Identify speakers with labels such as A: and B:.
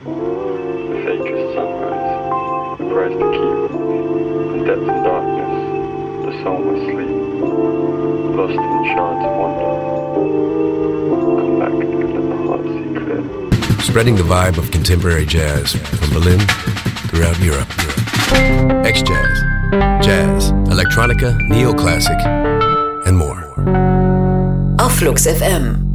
A: The fakest sunrise, the price to keep. In depth and darkness, the soul must sleep. Lost in shards of wonder. Come back and let the heart see clear.
B: Spreading the vibe of contemporary jazz from Berlin throughout Europe. X-Jazz, Jazz, Electronica, Neoclassic, and more.
C: Auf Flux FM.